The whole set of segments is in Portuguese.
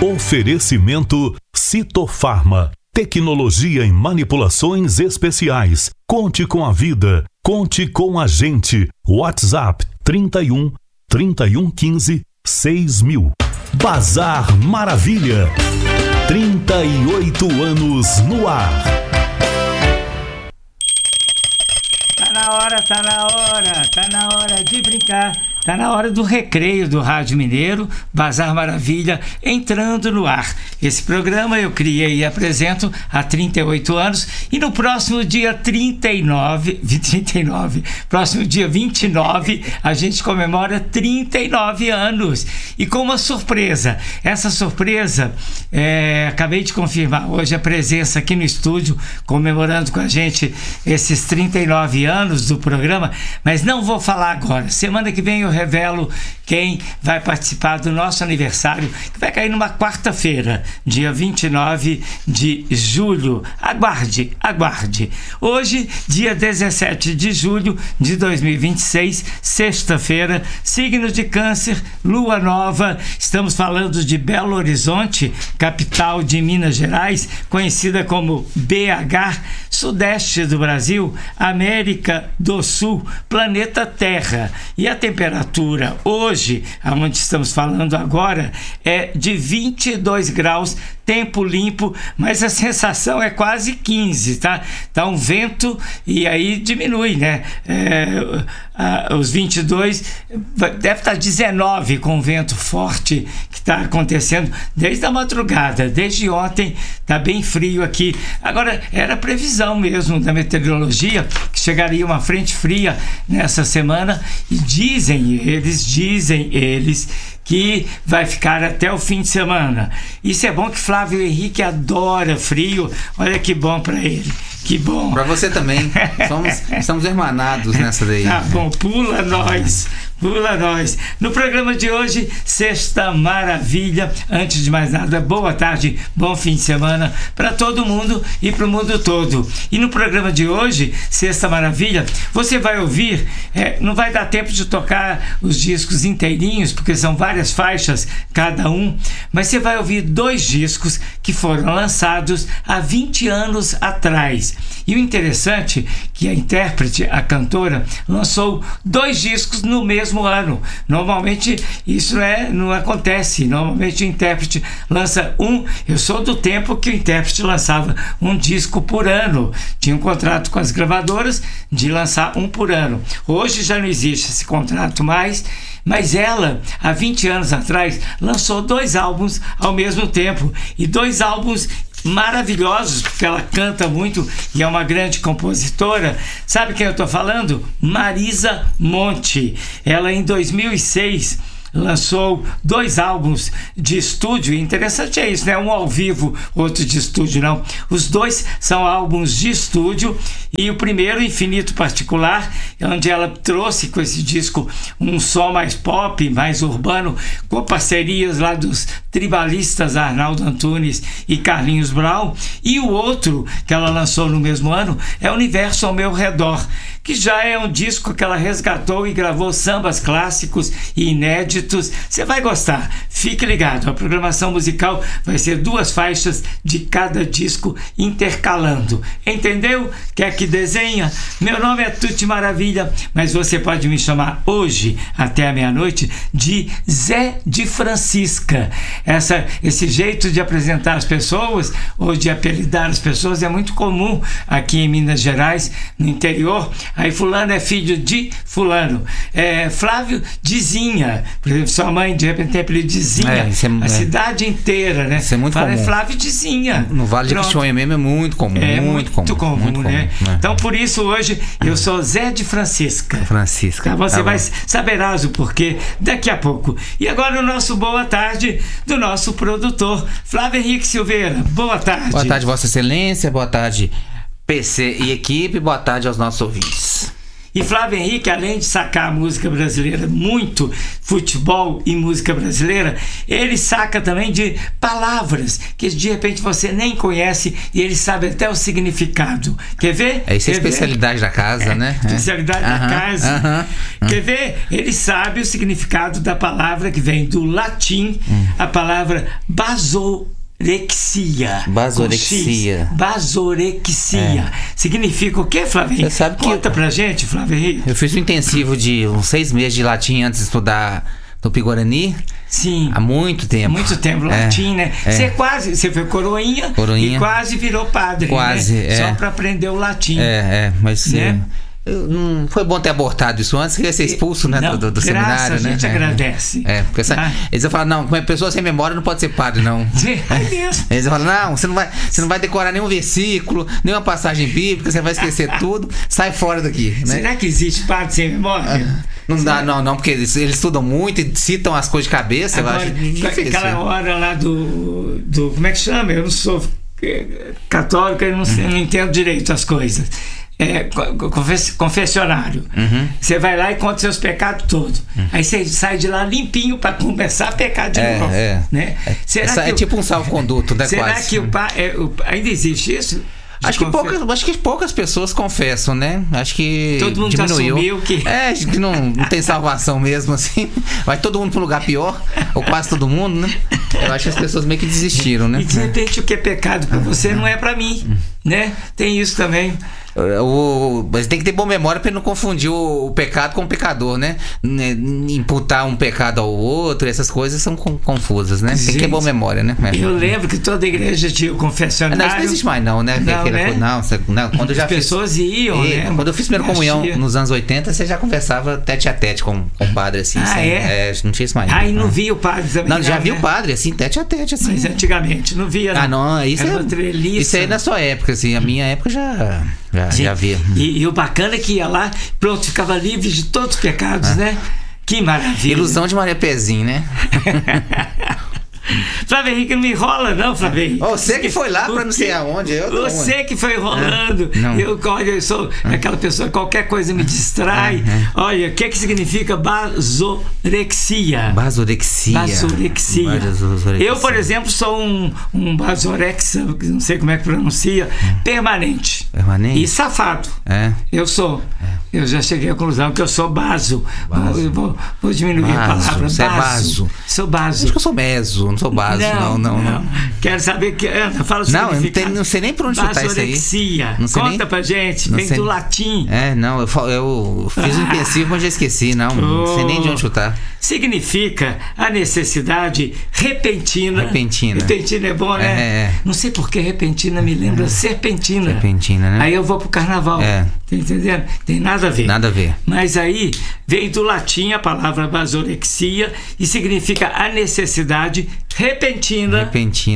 Oferecimento Citofarma. Tecnologia em manipulações especiais. Conte com a vida. Conte com a gente. WhatsApp 31 3115 6000. Bazar Maravilha. 38 anos no ar. Tá na hora de brincar. Tá na hora do recreio do Rádio Mineiro, Bazar Maravilha, entrando no ar. Esse programa eu criei e apresento há 38 anos e no próximo dia 29, a gente comemora 39 anos. E com uma surpresa. Essa surpresa, acabei de confirmar hoje a presença aqui no estúdio, comemorando com a gente esses 39 anos do programa, mas não vou falar agora. Semana que vem eu revelo quem vai participar do nosso aniversário, que vai cair numa quarta-feira, dia 29 de julho. Aguarde. Hoje, dia 17 de julho de 2026, sexta-feira, signo de Câncer, lua nova. Estamos falando de Belo Horizonte, capital de Minas Gerais, conhecida como BH, sudeste do Brasil, América do Sul, planeta Terra. E a temperatura hoje, onde estamos falando agora, é de 22 graus, tempo limpo, mas a sensação é quase 15, tá? Tá um vento e aí diminui, né? Os 22, deve estar 19 com o vento forte que está acontecendo desde a madrugada, desde ontem, tá bem frio aqui. Agora, era previsão mesmo da meteorologia que chegaria uma frente fria nessa semana e dizem eles que vai ficar até o fim de semana. Isso é bom, que Flávio Henrique adora frio. Olha que bom para ele. Que bom. Para você também. Estamos hermanados nessa daí. Tá bom, pula nós. No programa de hoje, Sexta Maravilha. Antes de mais nada, boa tarde, bom fim de semana para todo mundo e para o mundo todo. E no programa de hoje, Sexta Maravilha, você vai ouvir, não vai dar tempo de tocar os discos inteirinhos, porque são várias faixas cada um, mas você vai ouvir 2 discos que foram lançados há 20 anos atrás. E o interessante é que a intérprete, a cantora, lançou 2 discos no mesmo ano. Normalmente isso não acontece. Normalmente o intérprete lança eu sou do tempo que o intérprete lançava um disco por ano. Tinha um contrato com as gravadoras de lançar um por ano. Hoje já não existe esse contrato mais, mas ela, há 20 anos atrás, lançou 2 álbuns ao mesmo tempo, e 2 álbuns maravilhosos, porque ela canta muito e é uma grande compositora. Sabe quem eu estou falando? Marisa Monte. Ela, em 2006, lançou 2 álbuns de estúdio. Interessante é isso, né? Um ao vivo, outro de estúdio, não. Os 2 são álbuns de estúdio, e o primeiro, Infinito Particular, onde ela trouxe com esse disco um som mais pop, mais urbano, com parcerias lá dos tribalistas Arnaldo Antunes e Carlinhos Brown. E o outro que ela lançou no mesmo ano é Universo ao Meu Redor, que já é um disco que ela resgatou e gravou sambas clássicos e inéditos. Você vai gostar, fique ligado. A programação musical vai ser 2 faixas de cada disco intercalando. Entendeu? Quer que desenha? Meu nome é Tuti Maravilha, mas você pode me chamar hoje, até a meia-noite, de Zé de Francisca. Esse jeito de apresentar as pessoas, ou de apelidar as pessoas, é muito comum aqui em Minas Gerais, no interior. Aí fulano é filho de fulano. Flávio de Zinha. Por exemplo, sua mãe de repente tem apelido de Zinha. A cidade inteira, né? Isso é muito comum. É Flávio de Zinha. No Vale de Caixonha mesmo é muito comum. Muito comum, né? Então por isso hoje eu sou Zé de Francisca. Tá, você vai saberás o porquê daqui a pouco. E agora o nosso boa tarde do nosso produtor Flávio Henrique Silveira. Boa tarde. Boa tarde, Vossa Excelência. Boa tarde, PC e equipe. Boa tarde aos nossos ouvintes. E Flávio Henrique, além de sacar a música brasileira, muito futebol e música brasileira, ele saca também de palavras que de repente você nem conhece e ele sabe até o significado. Quer ver? Isso é a especialidade da casa, né? Especialidade da casa. Quer ver? Ele sabe o significado da palavra que vem do latim, a palavra basorexia. Basorexia. Significa o quê, Flávio Henrique? Você sabe que Conta pra gente, Flávio Henrique. Eu fiz um intensivo de uns 6 meses de latim antes de estudar Tupi-Guarani. Sim. Há muito tempo. Muito tempo, latim, né? Você foi coroinha e quase virou padre. Quase, né? Só pra aprender o latim. Mas né? Não foi bom ter abortado isso antes, que ia ser expulso, né, do seminário, né? A gente agradece. Porque eles vão falar, não, uma pessoa sem memória não pode ser padre, não. Eles vão falar, não, você não vai decorar nenhum versículo, nenhuma passagem bíblica, você vai esquecer tudo, sai fora daqui. Né? Será que existe padre sem memória? Não dá, não, porque eles estudam muito e citam as coisas de cabeça. Agora, eu acho difícil. Aquela hora lá do como é que chama? Eu não sou católico, eu não entendo direito as coisas. Confessionário. Você vai lá e conta seus pecados todos. Aí você sai de lá limpinho para começar a pecar de novo. Né? É tipo um salvo-conduto, né? Será quase. Que ainda existe isso? Acho que poucas pessoas confessam, né? Acho que todo mundo diminuiu. Assumiu que acho que não tem salvação mesmo, assim. Vai todo mundo para um lugar pior, ou quase todo mundo, né? Eu acho que as pessoas meio que desistiram, né? E de repente o que é pecado para você não é para mim, né? Tem isso também. Mas tem que ter boa memória para não confundir o pecado com o pecador, né? Imputar um pecado ao outro, essas coisas são confusas, né? Tem que ter boa memória, né? Eu lembro que toda igreja tinha o confessionário. Não existe mais, não, né? Não, quando eu já As pessoas iam, né? Quando eu fiz primeira comunhão nos anos 80, você já conversava tete a tete com o padre, assim. Não tinha isso mais. E não via o padre também. Não, já vi o padre, assim, tete a tete, assim. Mas antigamente não via. Não, isso aí na sua época, assim. A minha época já via. E o bacana é que ia lá, pronto, ficava livre de todos os pecados, né? Que maravilha. Ilusão de Maria Pezinho, né? Flávio Henrique, não me enrola não, Flávio Henrique. Você que foi lá pra não sei aonde. Você que foi enrolando. Eu sou aquela pessoa, qualquer coisa me distrai. Olha, o que significa basorexia? Basorexia. Eu, por exemplo, sou um basorexa, não sei como é que pronuncia, permanente. E safado. Eu sou. Eu já cheguei à conclusão que eu sou baso. Vou diminuir a palavra. Você é baso. Sou baso. Acho que eu sou meso. Não sou baso, não. Quero saber que. Fala o significado. Não sei nem por onde chutar isso aí. Conta pra gente. Vem do latim. Eu fiz um intensivo, mas já esqueci. Não sei nem de onde chutar. Significa a necessidade repentina. Repentina é bom, né? Não sei por que repentina me lembra serpentina. Serpentina, né? Aí eu vou pro carnaval. Tá entendendo? Tem nada a ver. Nada a ver. Mas aí vem do latim a palavra basorexia e significa a necessidade repentina.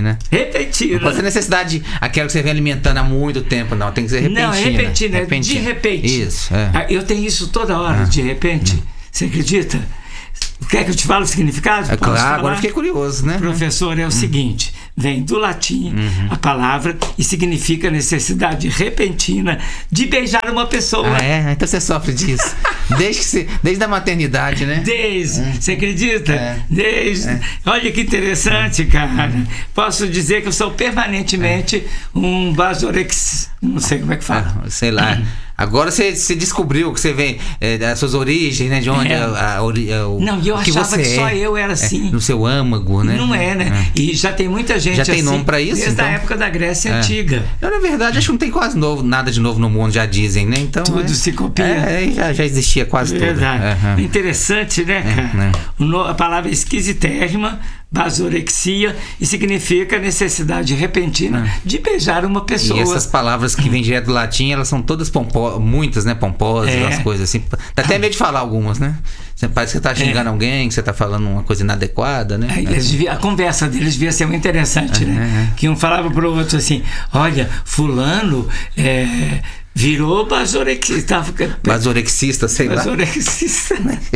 Não pode ser necessidade aquela que você vem alimentando há muito tempo, não. Tem que ser repentina. Não, repentina. De repente. Isso. Eu tenho isso toda hora, de repente. Você acredita? Quer que eu te fale o significado? Claro, agora fiquei curioso, né? Professor, é o seguinte: vem do latim a palavra e significa necessidade repentina de beijar uma pessoa. Então você sofre disso. Desde a maternidade, né? Você acredita? Olha que interessante, cara. Posso dizer que eu sou permanentemente um basorex. Não sei como é que fala. Sei lá. Agora você descobriu que você vem das suas origens, né? De onde Não, e eu achava que só eu era assim. No seu âmago, né? Não é, né? E já tem muita gente já tem nome pra isso? Desde a época da Grécia Antiga. Na verdade, acho que não tem quase nada de novo no mundo, já dizem, né? Então, tudo se copia. Já existia quase tudo. Verdade. Interessante, né, cara? A palavra esquisitérrima, basorexia, e significa necessidade repentina de beijar uma pessoa. E essas palavras que vêm direto do latim, elas são todas muitas, né? Pomposas, as coisas assim. Dá até medo de falar algumas, né? Parece que você tá xingando alguém, que você tá falando uma coisa inadequada, né? A conversa deles devia ser muito interessante, né? Que um falava pro outro assim: olha, fulano Virou basorexista. Basorexista, sei lá. Basorexista.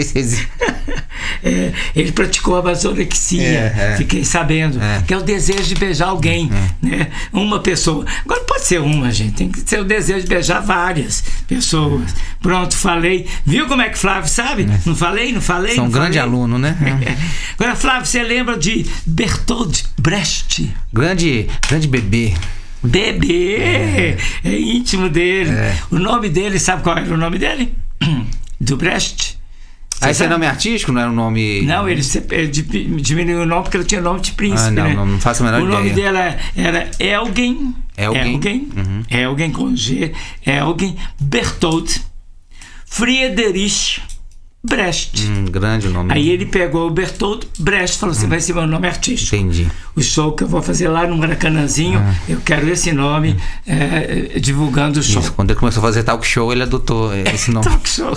Ele praticou a basorexia. Fiquei sabendo. Que é o desejo de beijar alguém, né? Uma pessoa. Agora não pode ser uma, gente. Tem que ser o desejo de beijar várias pessoas. Pronto, falei. Viu como é que Flávio sabe? Não falei? São um grande aluno, né? Agora, Flávio, você lembra de Bertolt Brecht? Grande bebê. Bebê! É íntimo dele. O nome dele, sabe qual era o nome dele? Do Brecht. Esse é nome artístico, não era um nome... Não, ele diminuiu o nome porque ele tinha nome de príncipe, né? Não faço a menor ideia. O nome dele era Eugen. Eugen com G. Eugen Bertolt Friedrich Brecht. Grande nome. Aí ele pegou o Bertolt Brecht e falou assim: vai ser meu nome artístico. Entendi. O show que eu vou fazer lá no Maracanãzinho, eu quero esse nome divulgando o show. Isso, quando ele começou a fazer talk show, ele adotou esse nome. Talk show.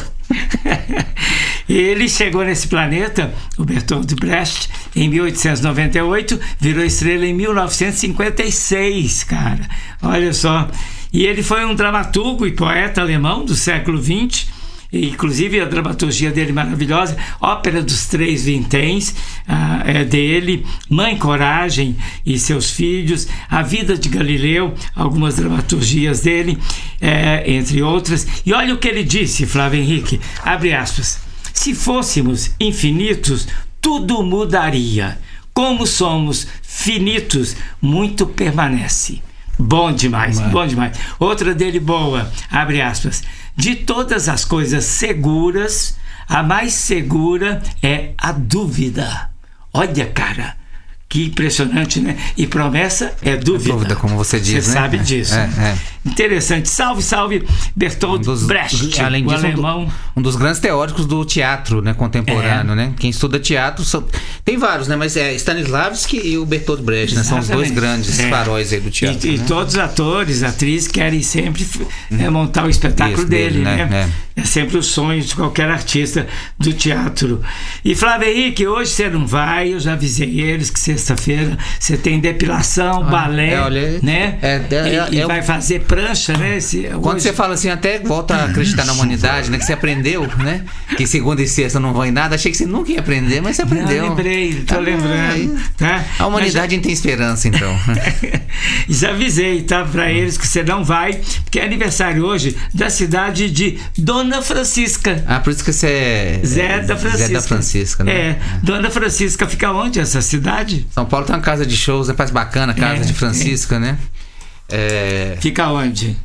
Ele chegou nesse planeta, o Bertolt Brecht, em 1898, virou estrela em 1956, cara. Olha só. E ele foi um dramaturgo e poeta alemão do século XX. Inclusive a dramaturgia dele maravilhosa, Ópera dos Três Vinténs, é dele, Mãe Coragem e seus filhos, A Vida de Galileu, algumas dramaturgias dele, entre outras. E olha o que ele disse, Flávio Henrique, abre aspas: se fôssemos infinitos, tudo mudaria. Como somos finitos, muito permanece. Bom demais, bom demais. Outra dele boa, abre aspas: de todas as coisas seguras, a mais segura é a dúvida. Olha, cara, que impressionante, né? E promessa é dúvida. Dúvida, como você diz, você sabe disso. Interessante. Salve, salve, Bertolt Brecht, além disso, alemão. Um dos grandes teóricos do teatro, né, contemporâneo, né? Quem estuda teatro tem vários, né? Mas Stanislavski e o Bertolt Brecht, né? São os dois grandes faróis aí do teatro. E todos os atores, atrizes querem sempre montar o espetáculo dele, né? É sempre o sonho de qualquer artista do teatro. E Flávio Henrique, hoje você não vai, eu já avisei eles que sexta-feira você tem depilação, balé, né? E vai fazer prancha, né? Quando você fala assim, até volta a acreditar na humanidade, né? Que você aprendeu, né? Que segunda e sexta não vai em nada. Achei que você nunca ia aprender, mas você aprendeu. Não, lembrei, tô lembrando. Tá? A humanidade tem esperança, então. Já avisei, tá? Pra eles que você não vai, porque é aniversário hoje da cidade de Dona Francisca. Por isso que você é Zé da Francisca, né? Dona Francisca fica onde, essa cidade? São Paulo tem uma casa de shows, parece bacana, casa de Francisca, né? Fica onde?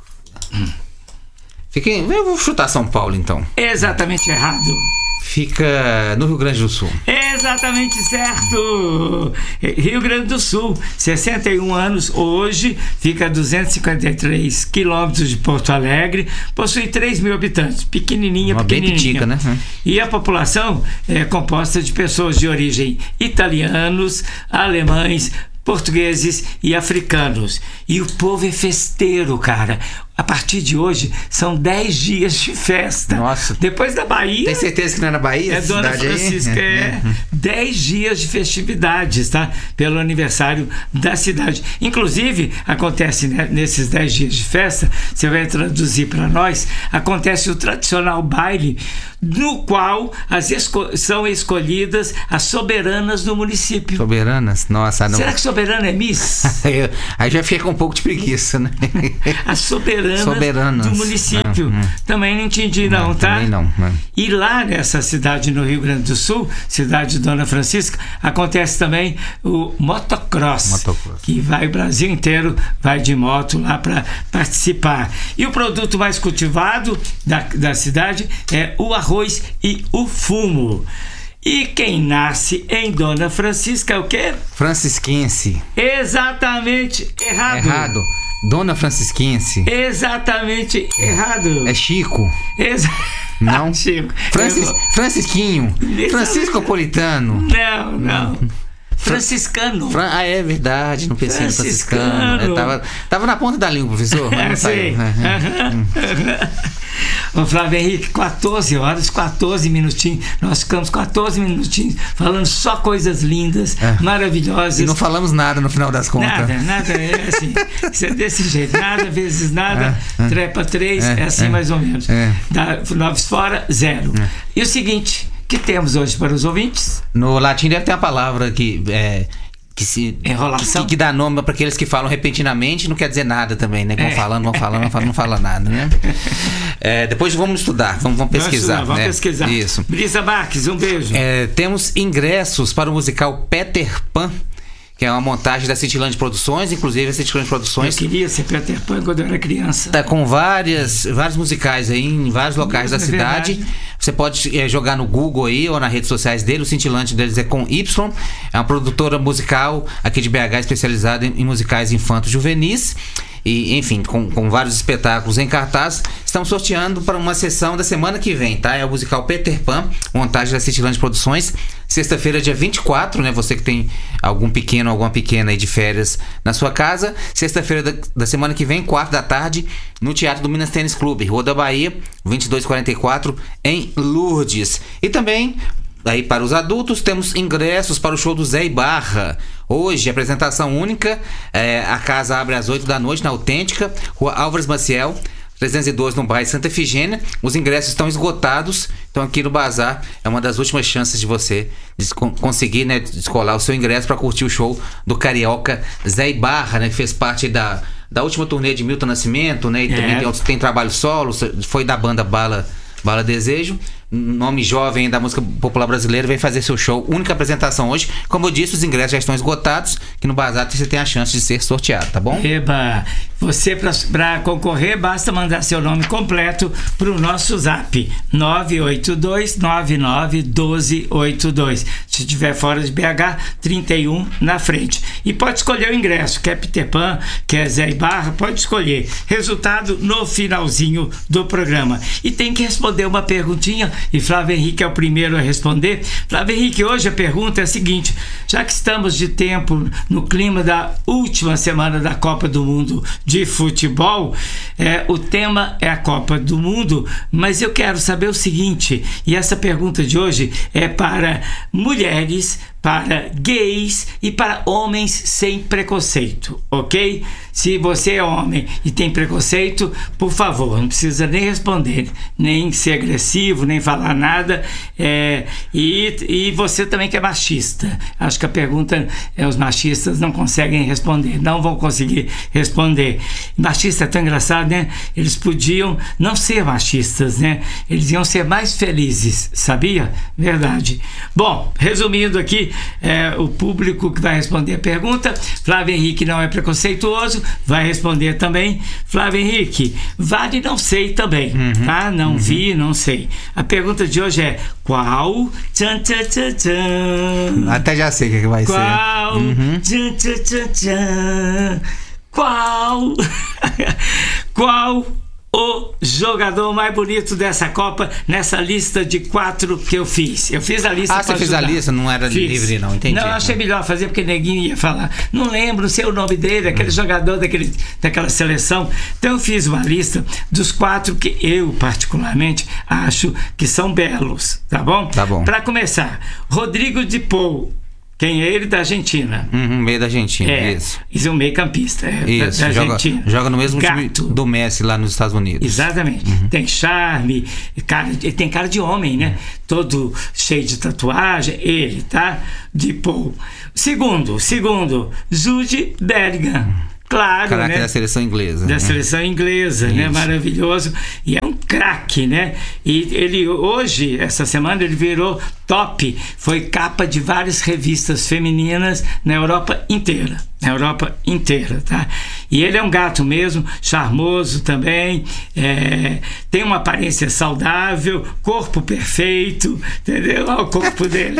Eu vou chutar São Paulo, então. Exatamente errado. Fica no Rio Grande do Sul. Exatamente certo! Rio Grande do Sul, 61 anos hoje, fica a 253 quilômetros de Porto Alegre, possui 3 mil habitantes, pequenininha. Bem pitica, né? E a população é composta de pessoas de origem italianos, alemães, portugueses e africanos. E o povo é festeiro, cara. A partir de hoje, são 10 dias de festa. Nossa. Depois da Bahia... Tem certeza que não é na Bahia? Dona Francisca, 10 dias de festividades, tá? Pelo aniversário da cidade. Inclusive, acontece, né, nesses 10 dias de festa, você vai traduzir para nós, acontece o tradicional baile, no qual são escolhidas as soberanas do município. Soberanas? Nossa, não... Será que soberana é Miss? Aí já fica com um pouco de preguiça, né? As soberanas do município. Também não entendi, não, tá? Também não. E lá nessa cidade no Rio Grande do Sul, cidade de Dona Francisca, acontece também o motocross. Que vai o Brasil inteiro, vai de moto lá para participar. E o produto mais cultivado da cidade é o arroz e o fumo. E quem nasce em Dona Francisca é o quê? Francisquense. Exatamente errado. Dona Francisquense. Exatamente errado. É Chico. Não? Chico. Francisquinho. Francisco Napolitano. Não. Franciscano. É verdade, não pensei no franciscano. Tava na ponta da língua, professor. Mas não saiu. Ô Flávio Henrique, 14 horas, 14 minutinhos. Nós ficamos 14 minutinhos falando só coisas lindas, maravilhosas. E não falamos nada no final das contas. Nada, é assim. Isso é desse jeito. Nada vezes nada, trepa 3, é assim mais ou menos. Dá 9 fora, 0. E o seguinte, que temos hoje para os ouvintes? No latim deve ter uma palavra que enrolação, que dá nome para aqueles que falam repentinamente, não quer dizer nada também, né? Vão falando, não fala nada, né? Depois vamos estudar, vamos pesquisar. Vamos pesquisar. Isso. Brisa Marques, um beijo. Temos ingressos para o musical Peter Pan, que é uma montagem da Cityland Produções. Inclusive a Cityland Produções, eu queria ser Peter Pan quando eu era criança. Tá com vários musicais aí em vários locais da cidade. Verdade. Você pode jogar no Google aí ou nas redes sociais dele. O Cityland deles é com Y. É uma produtora musical aqui de BH especializada em musicais infanto-juvenis. E, enfim, com vários espetáculos em cartaz. Estamos sorteando para uma sessão da semana que vem, tá? É o musical Peter Pan, montagem da Cityland Produções. Sexta-feira, dia 24, né? Você que tem algum pequeno, alguma pequena aí de férias na sua casa. Sexta-feira da semana que vem, 4 da tarde, no Teatro do Minas Tênis Clube, Rua da Bahia, 2244, em Lourdes. E também, aí para os adultos, temos ingressos para o show do Zé Ibarra. Hoje, apresentação única. A casa abre às 8 da noite na Autêntica, Rua Álvares Maciel, 302, no bairro Santa Efigênia. Os ingressos estão esgotados. Então aqui no Bazar é uma das últimas chances de você conseguir, né, descolar o seu ingresso para curtir o show do carioca Zé Ibarra, né, que fez parte da última turnê de Milton Nascimento, né, e também tem trabalho solo, foi da banda Bala Desejo. Nome jovem da música popular brasileira, vem fazer seu show. Única apresentação hoje. Como eu disse, os ingressos já estão esgotados. Que no Bazar você tem a chance de ser sorteado, tá bom? Eba! Você, para concorrer, basta mandar seu nome completo para o nosso zap 982-991282. Se estiver fora de BH, 31 na frente. E pode escolher o ingresso. Quer Peter Pan, quer Zé Ibarra, pode escolher. Resultado no finalzinho do programa. E tem que responder uma perguntinha. E Flávio Henrique é o primeiro a responder. Flávio Henrique, hoje a pergunta é a seguinte: já que estamos de tempo no clima da última semana da Copa do Mundo de futebol, o tema é a Copa do Mundo, mas eu quero saber o seguinte, e essa pergunta de hoje é para mulheres, para gays e para homens sem preconceito, ok? Se você é homem e tem preconceito, por favor, não precisa nem responder, nem ser agressivo, nem falar nada. E você também que é machista. Acho que a pergunta os machistas não conseguem responder, não vão conseguir responder. Machista é tão engraçado, né? Eles podiam não ser machistas, né? Eles iam ser mais felizes, sabia? Verdade. Bom, resumindo aqui, o público que vai responder a pergunta, Flávio Henrique não é preconceituoso, vai responder também. Flávio Henrique, vale não sei também, tá? Não vi, não sei. A pergunta de hoje é qual? Tchan, tchan, tchan, tchan. Até já sei o que vai ser. Qual? Tchan, tchan, tchan, tchan. Qual? Qual o jogador mais bonito dessa Copa nessa lista de 4 que eu fiz? Eu fiz a lista. Você fez a lista, não era livre, não, entendi. Não, eu achei melhor fazer porque neguinho ia falar. Não lembro, não sei o nome dele, aquele jogador daquela seleção. Então eu fiz uma lista dos 4 que eu, particularmente, acho que são belos, tá bom? Tá bom. Para começar, Rodrigo de Paul. Quem é ele? Da Argentina. Meio da Argentina, isso. Isso é um meio campista. Isso, da Argentina. Joga no mesmo time do Messi lá nos Estados Unidos. Exatamente. Tem charme, tem cara de homem, né? Todo cheio de tatuagem. Ele, tá? De Paul. Segundo, Jude Bellingham. Claro, Caraca, né? Da seleção inglesa. Da seleção inglesa, né? Maravilhoso. E é um craque, né? E ele hoje, essa semana, ele virou top. Foi capa de várias revistas femininas na Europa inteira. Tá? E ele é um gato mesmo, charmoso também, tem uma aparência saudável, corpo perfeito, entendeu? Olha o corpo dele.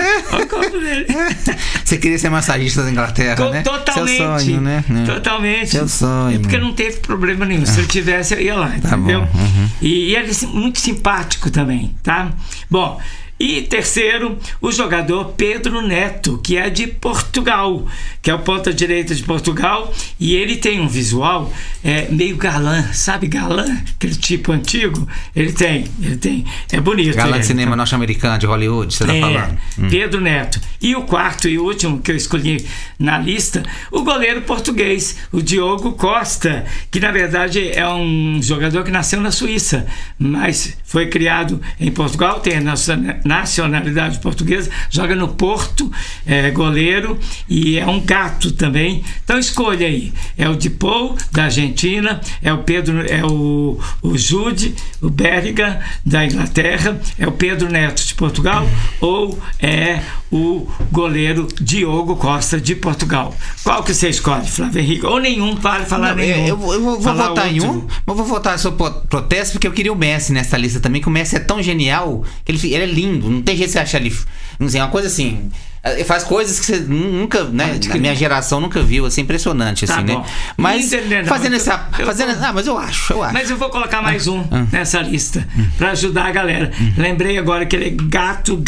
Você queria ser massagista da Inglaterra, né? Totalmente. Seu sonho, né? Totalmente. Seu sonho. Porque não teve problema nenhum. Se ele tivesse, eu ia lá, entendeu? Tá bom. E ele é muito simpático também, tá? Bom, E terceiro, o jogador Pedro Neto, que é de Portugal, que é o ponta direita de Portugal, e ele tem um visual meio galã, sabe galã? Aquele tipo antigo. Ele tem. É bonito. Galã de cinema norte-americano, de Hollywood, você tá falando. Pedro Neto. E o quarto e último que eu escolhi na lista, o goleiro português, o Diogo Costa, que na verdade é um jogador que nasceu na Suíça, mas foi criado em Portugal, tem a nacionalidade portuguesa, joga no Porto, é goleiro e é um gato também. Então escolha aí. É o Dipou, da Argentina, é o Pedro, é o Jude, o Berrigan, da Inglaterra, é o Pedro Neto, de Portugal, ou é o goleiro Diogo Costa, de Portugal. Qual que você escolhe, Flávio Henrique? Ou nenhum, para falar nenhum. Eu vou votar em um, mas vou votar seu protesto, porque eu queria o Messi nessa lista também, que o Messi é tão genial, que ele é lindo, não tem jeito de você achar ele... Não sei, é uma coisa assim... Ele faz coisas que você nunca, né? A minha geração nunca viu, assim, impressionante, assim, né? Mas mas eu acho. Mas eu vou colocar mais um nessa lista para ajudar a galera. Lembrei agora que ele é gato.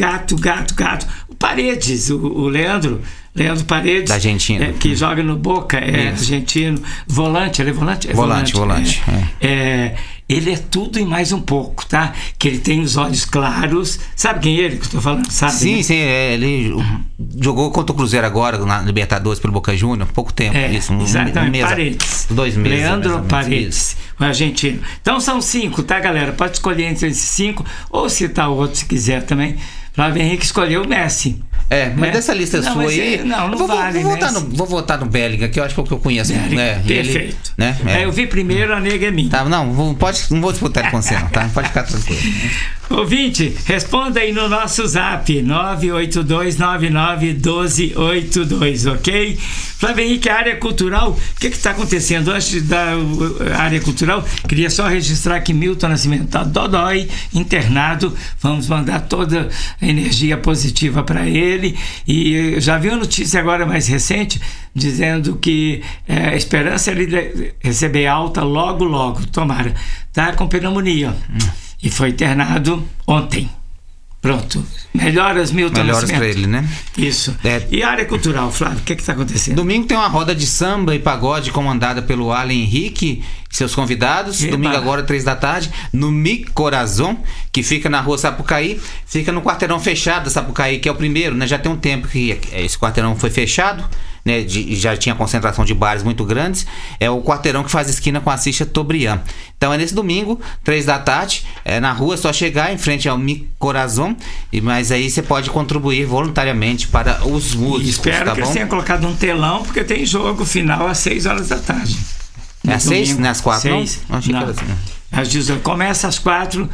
O Paredes, o Leandro Paredes, da Argentina, que joga no Boca, argentino, volante, ele é volante? Volante. Ele é tudo e mais um pouco, tá? Que ele tem os olhos claros. Sabe quem é ele que eu tô falando? Sabe? Sim, ele jogou contra o Cruzeiro agora na Libertadores pelo Boca Juniors, pouco tempo. Exatamente, Paredes. 2 meses. Leandro Paredes, o argentino. Então são 5, tá, galera? Pode escolher entre esses 5 ou citar o outro se quiser também. Flávio Henrique escolheu o Messi. Mas dessa lista sua aí... Vou votar no Bellingham, que eu acho que é o que eu conheço. Perfeito. Eu vi primeiro, a nega é minha. Tá, não vou disputar com você, não, tá? Pode ficar tranquilo. Ouvinte, responda aí no nosso zap 982991282, ok? Flávio Henrique, a área cultural, o que está acontecendo? Antes da área cultural, queria só registrar que Milton Nascimento está dodói, internado. Vamos mandar toda a energia positiva para ele. E já vi uma notícia agora mais recente dizendo que a esperança é ele receber alta logo, tomara. Tá com pneumonia. E foi internado ontem. Pronto. Melhoras, Milton Melhoras Nascimento. Pra ele, né? Isso. E a área cultural, Flávio, o que está acontecendo? Domingo tem uma roda de samba e pagode comandada pelo Alan Henrique e seus convidados. Domingo agora, 3 da tarde, no Mi Corazon, que fica na rua Sapucaí. Fica no quarteirão fechado da Sapucaí, que é o primeiro, né? Já tem um tempo que esse quarteirão foi fechado, né? Já tinha concentração de bares muito grandes. É o quarteirão que faz esquina com a Assis Chateaubriand. Então é nesse domingo, 3 da tarde, na rua, é só chegar em frente ao Mi Corazon, mas aí você pode contribuir voluntariamente para os músicos. Espero que eles tenham colocado um telão, porque tem jogo final às 6 horas da tarde. É às 6? Não é às 4? 6? Não? Achei que era assim. Às 18, começa às 4.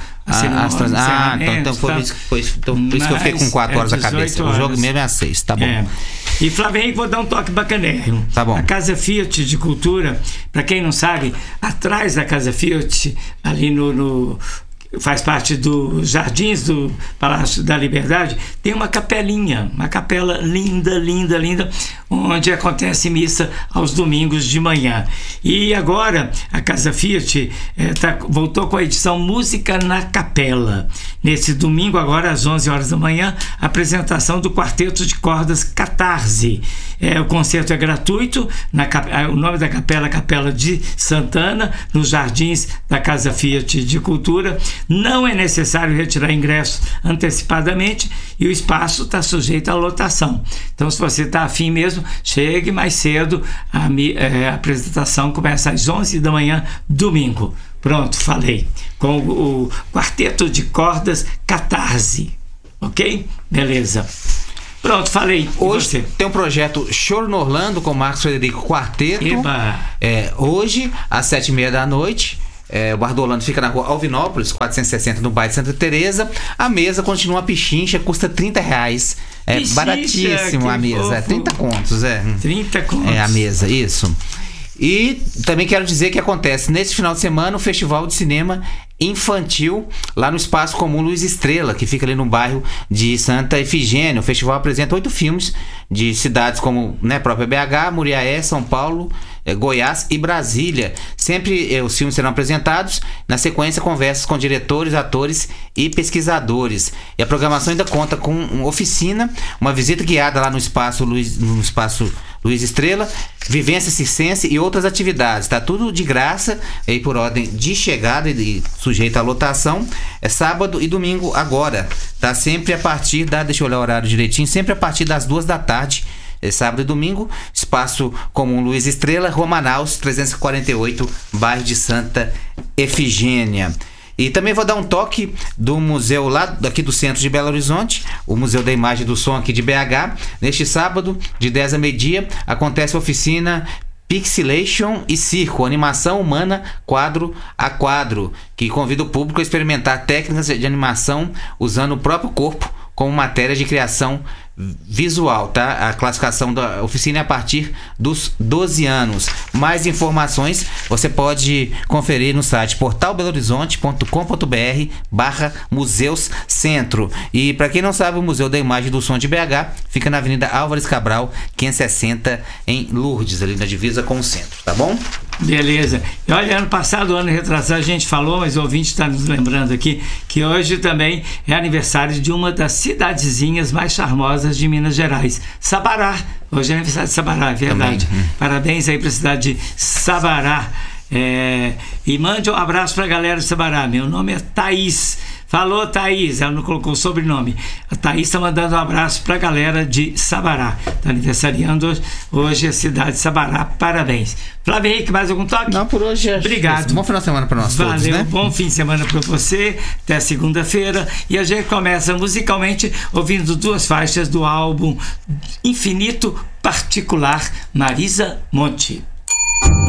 Então por isso que eu fiquei com 4 horas da cabeça. O jogo mesmo é às 6, tá bom. E Flávio Henrique, vou dar um toque bacanérrimo. Tá bom. A Casa Fiat de Cultura, para quem não sabe, atrás da Casa Fiat, ali faz parte dos Jardins do Palácio da Liberdade, tem uma capelinha, uma capela linda, onde acontece missa aos domingos de manhã. E agora a Casa Fiat voltou com a edição Música na Capela. Nesse domingo, agora às 11 horas da manhã, apresentação do quarteto de cordas Catarse. O concerto é gratuito, o nome da capela é Capela de Santana, nos Jardins da Casa Fiat de Cultura. Não é necessário retirar ingressos antecipadamente e o espaço está sujeito à lotação. Então, se você está afim mesmo, chegue mais cedo. A apresentação começa às 11 da manhã, domingo. Pronto, falei. Com o quarteto de cordas Catarse. Ok? Beleza. Pronto, falei. Hoje tem um projeto Choro no Orlando com Marcos Frederico Quarteto. Hoje, às 7h30 da noite. O Bar do Orlando fica na rua Alvinópolis, 460, no bairro de Santa Teresa. A mesa continua pichincha, custa R$30. Pichincha, baratíssimo a mesa. 30 contos, 30 contos. A mesa, isso. E também quero dizer que acontece neste final de semana o Festival de Cinema Infantil lá no Espaço Comum Luiz Estrela, que fica ali no bairro de Santa Efigênia. O festival apresenta 8 filmes de cidades como, própria BH, Muriaé, São Paulo, Goiás e Brasília. Sempre os filmes serão apresentados, na sequência conversas com diretores, atores e pesquisadores. E a programação ainda conta com uma oficina, uma visita guiada lá no espaço Luiz Estrela, vivência circense e outras atividades. Tá tudo de graça aí por ordem de chegada e sujeito à lotação. É sábado e domingo agora. Tá sempre a partir deixa eu olhar o horário direitinho, sempre a partir das 2 da tarde. É sábado e domingo, espaço comum Luiz Estrela, Rua Manaus, 348, bairro de Santa Efigênia. E também vou dar um toque do museu lá daqui do centro de Belo Horizonte, o Museu da Imagem e do Som aqui de BH. Neste sábado, de 10 a meio-dia, acontece a oficina Pixelation e Circo, animação humana quadro a quadro, que convida o público a experimentar técnicas de animação usando o próprio corpo como matéria de criação visual, tá? A classificação da oficina é a partir dos 12 anos. Mais informações você pode conferir no site portalbelohorizonte.com.br/museus centro. E para quem não sabe, o Museu da Imagem e do Som de BH fica na Avenida Álvares Cabral, 560, em Lourdes, ali na divisa com o centro, tá bom? Beleza. E olha, ano passado, ano retrasado, a gente falou, mas o ouvinte está nos lembrando aqui, que hoje também é aniversário de uma das cidadezinhas mais charmosas de Minas Gerais, Sabará. Hoje é aniversário de Sabará, é verdade. Parabéns aí para a cidade de Sabará. E mande um abraço para a galera de Sabará. Meu nome é Thaís. Falou, Thaís, ela não colocou o sobrenome. A Thaís está mandando um abraço para a galera de Sabará. Está aniversariando hoje a cidade de Sabará. Parabéns. Flávio Henrique, mais algum toque? Não, por hoje. Obrigado. Bom final de semana para nós todos, né? Valeu, bom fim de semana para você. Até segunda-feira. E a gente começa musicalmente ouvindo 2 faixas do álbum Infinito Particular, Marisa Monte.